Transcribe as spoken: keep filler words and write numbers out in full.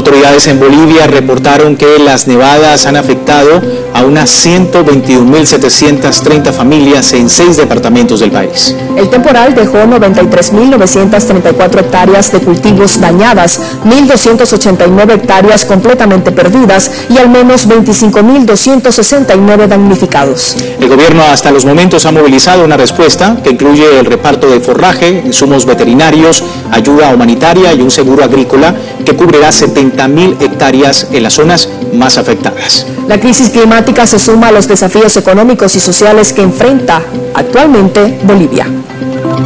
Autoridades en Bolivia reportaron que las nevadas han afectado a unas ciento veintiún mil setecientas treinta familias en seis departamentos del país. El temporal dejó noventa y tres mil novecientas treinta y cuatro hectáreas de cultivos dañadas, mil doscientas ochenta y nueve hectáreas completamente perdidas y al menos veinticinco mil doscientos sesenta y nueve damnificados. El gobierno hasta los momentos ha movilizado una respuesta que incluye el reparto de forraje, insumos veterinarios, ayuda humanitaria y un seguro agrícola que cubrirá setenta mil hectáreas en las zonas más afectadas. La crisis climática se suma a los desafíos económicos y sociales que enfrenta actualmente Bolivia.